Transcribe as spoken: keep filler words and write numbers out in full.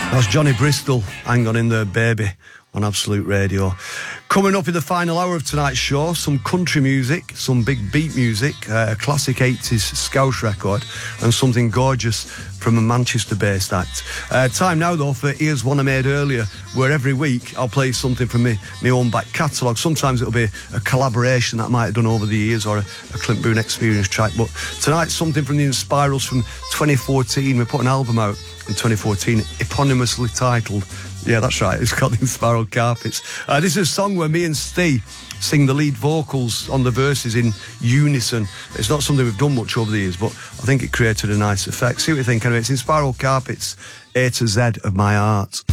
That's Johnny Bristol, Hang On In There Baby, on Absolute Radio. Coming up in the final hour of tonight's show, some country music, some big beat music, uh, a classic eighties Scouse record, and something gorgeous from a Manchester-based act. Uh, time now, though, for Here's One I Made Earlier, where every week I'll play something from my, my own back catalogue. Sometimes it'll be a collaboration that I might have done over the years, or a, a Clint Boone Experience track, but tonight's something from the Inspirals from twenty fourteen. We put an album out in twenty fourteen, eponymously titled, yeah, that's right, it's called The Spiral Carpets. Uh, this is a song where me and Steve sing the lead vocals on the verses in unison. It's not something we've done much over the years, but I think it created a nice effect. See what you think anyway. It's In Spiral Carpets, A to Z of My Heart.